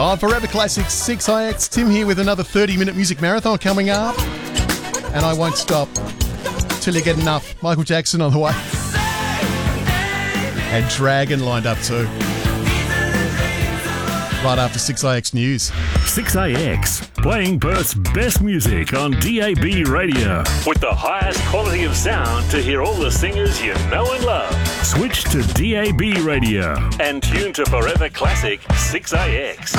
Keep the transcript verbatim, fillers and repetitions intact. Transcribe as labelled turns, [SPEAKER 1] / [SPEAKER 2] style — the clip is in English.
[SPEAKER 1] On Forever Classics six I X, Tim here with another thirty minute music marathon coming up. And I won't stop till you get enough. Michael Jackson on the way. And Dragon lined up too. Right after six I X News.
[SPEAKER 2] six I X, playing Perth's best music on D A B radio. With the highest quality of sound to hear all the singers you know and love. Switch to D A B radio and tune to Forever Classic six I X.